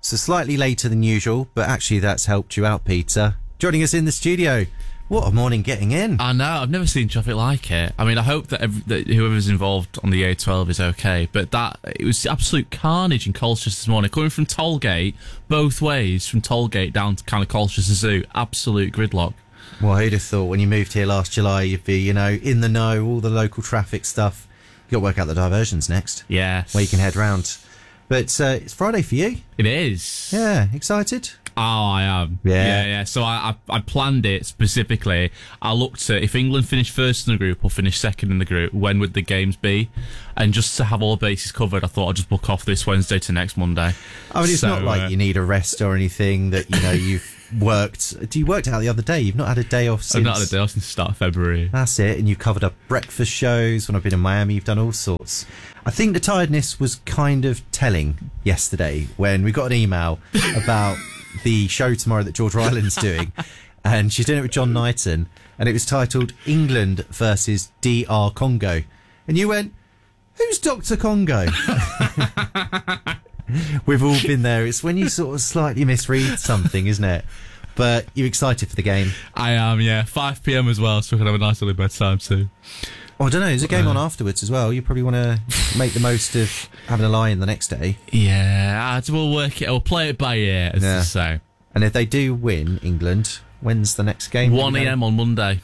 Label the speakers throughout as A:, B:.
A: So slightly later than usual, but actually that's helped you out, Peter. Joining us in the studio. What a morning getting in.
B: I know, I've never seen traffic like it. I mean, I hope that whoever's involved on the A12 is okay, but it was absolute carnage in Colchester this morning. Coming from Tollgate, both ways, from Tollgate down to kind of Colchester Zoo, absolute gridlock.
A: Well, who'd have thought when you moved here last July you'd be, in the know, all the local traffic stuff. You've got to work out the diversions next.
B: Yes.
A: Where you can head round. But it's Friday for you.
B: It is.
A: Yeah, excited?
B: Oh, I am.
A: Yeah.
B: So I planned it specifically. I looked at if England finished first in the group or finished second in the group, when would the games be? And just to have all bases covered, I thought I'd just book off this Wednesday to next Monday.
A: I mean, it's not like you need a rest or anything that, you've worked. You worked out the other day. You've not had a day off since.
B: I've not had a day off since the start of February.
A: That's it. And you've covered up breakfast shows. When I've been in Miami, you've done all sorts. I think the tiredness was kind of telling yesterday when we got an email about the show tomorrow that George Ryland's doing, and she's doing it with John Knighton, and it was titled England versus DR Congo, and you went, who's Dr. Congo? We've all been there. It's when you sort of slightly misread something, isn't it? But you're excited for the game.
B: I am, yeah. 5 p.m. as well, so we can have a nice early bedtime too.
A: Oh, I don't know. There's a game on afterwards as well. You probably want to make the most of having a lie-in the next day.
B: Yeah, we'll play it by ear, as they say.
A: And if they do win, England, when's the next game?
B: 1 a.m. on Monday.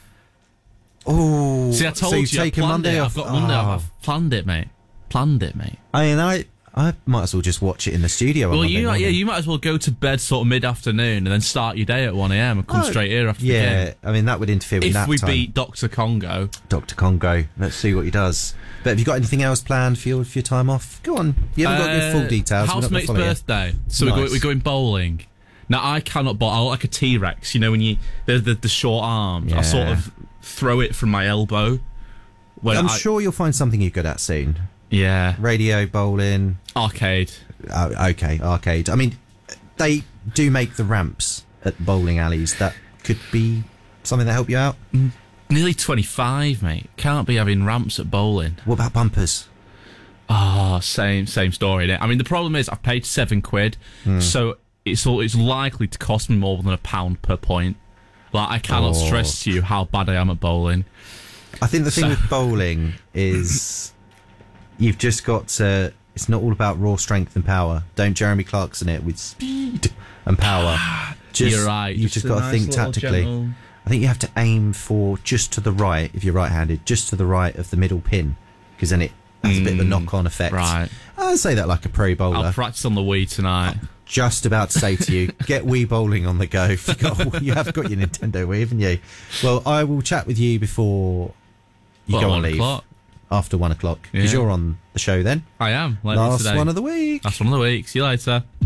A: Oh,
B: see, I told
A: so you've taken Monday off.
B: I've got Monday off. I've planned it, mate.
A: I mean, I might as well just watch it in the studio.
B: Well, you might as well go to bed sort of mid-afternoon and then start your day at 1 a.m. and come straight here after the game.
A: Yeah, I mean, that would interfere with that time.
B: If we beat Dr. Congo.
A: Dr. Congo. Let's see what he does. But have you got anything else planned for your time off? Go on. You haven't got your full details.
B: Housemate's birthday. So nice. We're going bowling. Now, I cannot bowl. I look like a T-Rex, when the short arms. Yeah. I sort of throw it from my elbow.
A: I'm sure you'll find something you're good at soon.
B: Yeah.
A: Radio, bowling.
B: Arcade.
A: Okay, arcade. I mean, they do make the ramps at bowling alleys. That could be something that help you out.
B: Nearly 25, mate. Can't be having ramps at bowling.
A: What about bumpers?
B: Oh, same story, innit? I mean, the problem is I've paid £7, so it's likely to cost me more than £1 per point. Like, I cannot stress to you how bad I am at bowling.
A: I think the thing with bowling is you've just got to... It's not all about raw strength and power. Don't Jeremy Clarkson it with speed and power.
B: You're right.
A: You've just got to think tactically. Gentle. I think you have to aim for just to the right, if you're right-handed, just to the right of the middle pin, because then it has a bit of a knock-on effect.
B: Right.
A: I'd say that like a pro bowler.
B: I'll practice on the Wii tonight.
A: Just about to say to you, get Wii bowling on the go. You have got your Nintendo Wii, haven't you? Well, I will chat with you before you go on leave.
B: 1 o'clock.
A: After 1 o'clock, because you're on the show then.
B: I am.
A: Last one of the week.
B: Last one of the week. See you later.